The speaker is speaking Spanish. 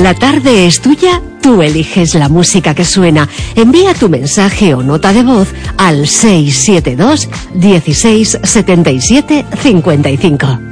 La tarde es tuya, tú eliges la música que suena. Envía tu mensaje o nota de voz al 672 16 77 55.